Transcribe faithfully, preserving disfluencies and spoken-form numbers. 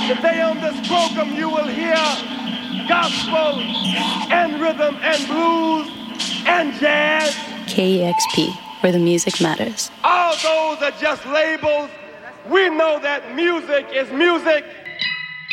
Today on this program you will hear gospel and rhythm and blues and jazz. K E X P, where the music matters. All those are just labels. We know that music is music.